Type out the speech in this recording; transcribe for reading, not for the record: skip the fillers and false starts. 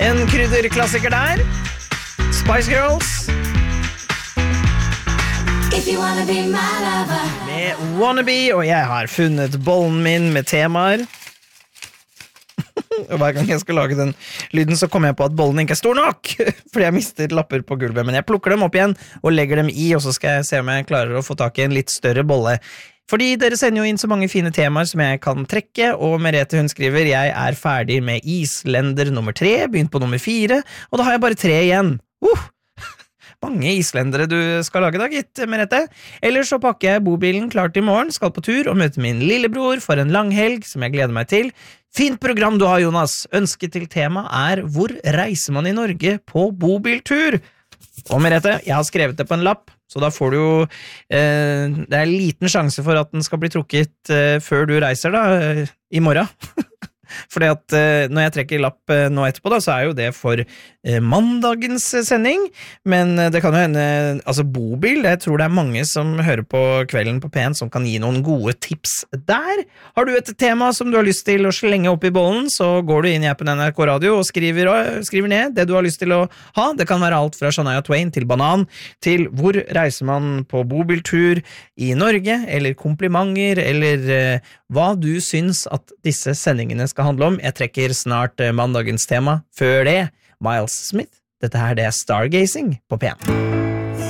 En krydderklassiker der. Spice Girls. If you wanna be my lover. Med Wannabe, og jeg har funnet bollen min med temaer. Og hver gang jeg skal lage den lyden, så kommer jeg på at bollen ikke er stor nok, fordi jeg mister lapper på gulvet, men jeg plukker dem opp igjen og legger dem i, og så skal jeg se om jeg klarer å få tak i en litt større bolle. Fordi dere sender jo inn så mange fine temaer som jeg kan trekke, og Merete hun skriver, jeg er ferdig med islender nummer 3, begynt på nummer 4, og da har jeg bare 3 igjen. Mange islendere du skal lage da, gitt, Merete. Ellers så pakker jeg bobilen klart i morgen, skal på tur og møte min lillebror for en lang helg, som jeg gleder meg til. Fint program du har, Jonas. Ønsket til tema er hvor reiser man i Norge på bobiltur? Og Merete, jeg har skrevet det på en lapp, så da får du jo, det er liten sjanse for at den skal bli trukket før du reiser da, i morgen. Fordi at når jeg trekker lapp nå etterpå da, så er jo det for mandagens sending, men det kan jo hende, altså bobil, jeg tror det er mange som hører på Kvelden på P1 som kan gi noen gode tips der. Har du et tema som du har lyst til å slenge opp i bollen, så går du inn i appen NRK Radio og skriver ned det du har lyst til å ha. Det kan være alt fra Shania Twain til Banan, til hvor reiser man på bobiltur i Norge, eller komplimenter, eller hva du syns at disse sendingene skal handle om. Jeg trekker snart mandagens tema. Før det, Miles Smith. Dette her det er Stargazing på P1.